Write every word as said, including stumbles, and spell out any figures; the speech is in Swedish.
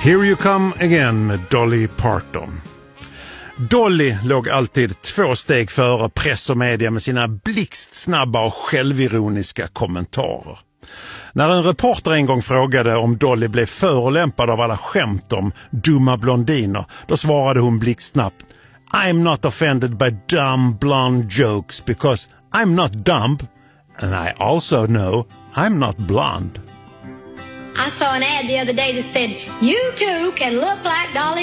Here You Come Again med Dolly Parton. Dolly låg alltid två steg före press och media med sina blixtsnabba och självironiska kommentarer. När en reporter en gång frågade om Dolly blev förolämpad av alla skämt om dumma blondiner, då svarade hon blixtsnabbt: I'm not offended by dumb blonde jokes because I'm not dumb and I also know I'm not blonde. I saw an ad the other day that said, you too can look like Dolly